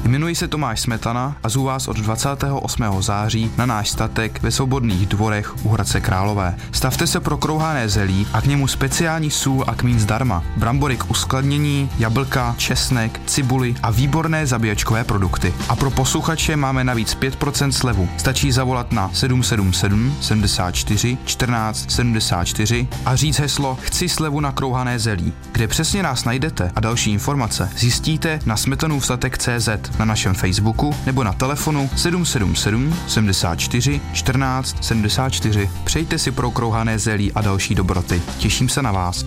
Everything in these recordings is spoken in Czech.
Jmenuji se Tomáš Smetana a zvu vás od 28. září na náš statek ve Svobodných dvorech u Hradce Králové. Stavte se pro krouhané zelí a k němu speciální sůl a kmín zdarma, brambory k uskladnění, jablka, česnek, cibuli a výborné zabíjačkové produkty. A pro posluchače máme navíc 5% slevu. Stačí zavolat na 777 74 14 74 a říct heslo Chci slevu na krouhané zelí. Kde přesně nás najdete a další informace zjistíte na smetanůvstatek.cz, na našem Facebooku nebo na telefonu 777 74 14 74. Přejte si pro krouhané zelí a další dobroty. Těším se na vás.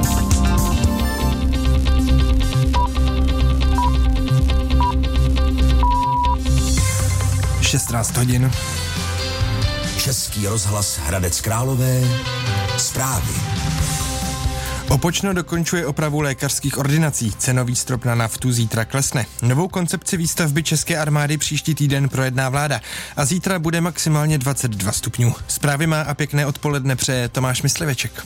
16 hodin. Český rozhlas Hradec Králové. Zprávy. Opočno dokončuje opravu lékařských ordinací. Cenový strop na naftu zítra klesne. Novou koncepci výstavby České armády příští týden projedná vláda. A zítra bude maximálně 22 stupňů. Zprávy má a pěkné odpoledne přeje Tomáš Mysliveček.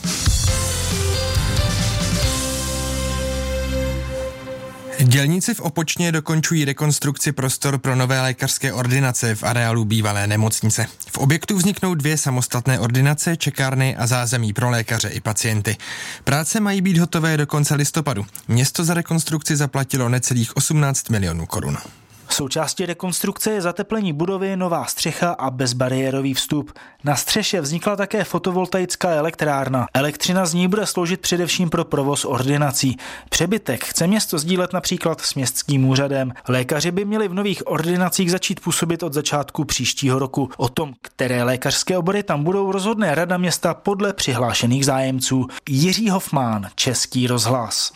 Dělníci v Opočně dokončují rekonstrukci prostor pro nové lékařské ordinace v areálu bývalé nemocnice. V objektu vzniknou 2 samostatné ordinace, čekárny a zázemí pro lékaře i pacienty. Práce mají být hotové do konce listopadu. Město za rekonstrukci zaplatilo necelých 18 milionů korun. Součástí rekonstrukce je zateplení budovy, nová střecha a bezbariérový vstup. Na střeše vznikla také fotovoltaická elektrárna. Elektřina z ní bude sloužit především pro provoz ordinací. Přebytek chce město sdílet například s městským úřadem. Lékaři by měli v nových ordinacích začít působit od začátku příštího roku. O tom, které lékařské obory tam budou, rozhodne Rada města podle přihlášených zájemců. Jiří Hofmán, Český rozhlas.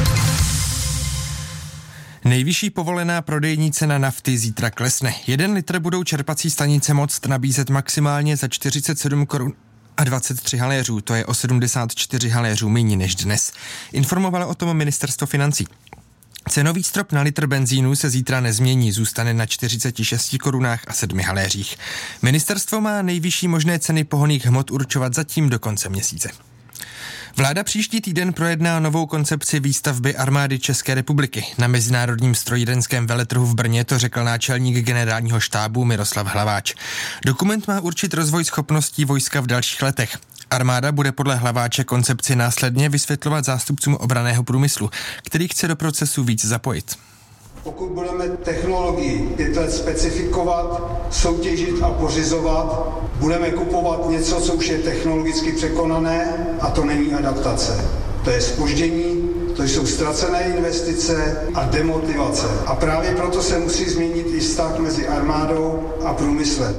Nejvyšší povolená prodejní cena nafty zítra klesne. 1 litr budou čerpací stanice moct nabízet maximálně za 47 korun a 23 haléřů, to je o 74 haléřů méně než dnes. Informovalo o tom ministerstvo financí. Cenový strop na litr benzínu se zítra nezmění, zůstane na 46 korunách a 7 haléřích. Ministerstvo má nejvyšší možné ceny pohonných hmot určovat zatím do konce měsíce. Vláda příští týden projedná novou koncepci výstavby armády České republiky. Na mezinárodním strojírenském veletrhu v Brně to řekl náčelník generálního štábu Miroslav Hlaváč. Dokument má určit rozvoj schopností vojska v dalších letech. Armáda bude podle Hlaváče koncepci následně vysvětlovat zástupcům obranného průmyslu, který chce do procesu víc zapojit. Pokud budeme technologii 5 let specifikovat, soutěžit a pořizovat, budeme kupovat něco, co už je technologicky překonané, a to není adaptace. To je zpoždění, to jsou ztracené investice a demotivace. A právě proto se musí změnit i vztah mezi armádou a průmyslem.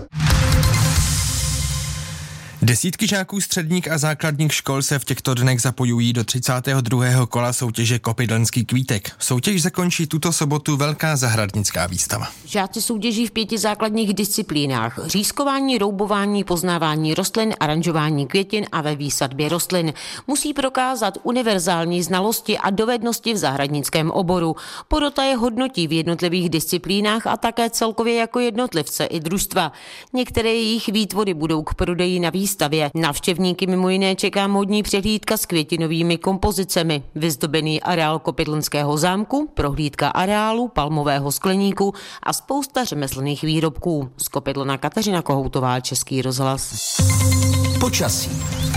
Desítky žáků středních a základních škol se v těchto dnech zapojují do 32. kola soutěže Kopidlenský kvítek. Soutěž zakončí tuto sobotu velká zahradnická výstava. Žáci soutěží v 5 základních disciplínách: řízkování, roubování, poznávání rostlin, aranžování květin a ve výsadbě rostlin. Musí prokázat univerzální znalosti a dovednosti v zahradnickém oboru. Porota je hodnotí v jednotlivých disciplínách a také celkově jako jednotlivce i družstva. Některé jejich výtvory budou k prodeji na výstavě. Návštěvníky mimo jiné čeká módní přehlídka s květinovými kompozicemi, vyzdobený areál Kopidlenského zámku, prohlídka areálu, palmového skleníku a spousta řemeslných výrobků. Z Kopidlena Kateřina Kohoutová, Český rozhlas. Počasí.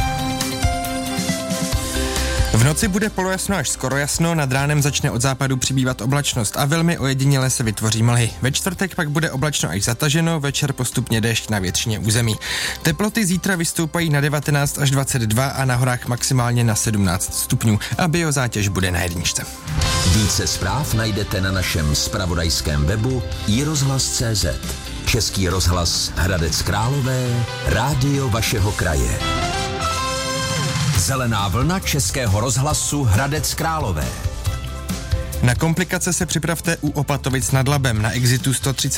V noci bude polojasno až skoro jasno, nad ránem začne od západu přibývat oblačnost a velmi ojediněle se vytvoří mlhy. Ve čtvrtek pak bude oblačno až zataženo, večer postupně déšť na většině území. Teploty zítra vystoupají na 19 až 22 a na horách maximálně na 17 stupňů a biozátěž bude na 1. Více zpráv najdete na našem zpravodajském webu iRozhlas.cz. Český rozhlas Hradec Králové, rádio vašeho kraje. Zelená vlna Českého rozhlasu Hradec Králové. Na komplikace se připravte u Opatovic nad Labem na exitu 130.